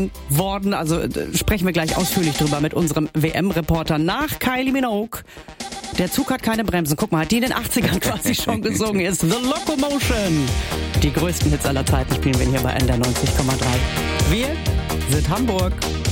gewonnen worden. Also sprechen wir gleich ausführlich drüber mit unserem WM-Reporter nach Kylie Minogue. Der Zug hat keine Bremsen. Guck mal, hat die in den 80ern quasi schon gesungen. Ist The Locomotion. Die größten Hits aller Zeiten spielen wir hier bei NDR 90,3. Wir sind Hamburg.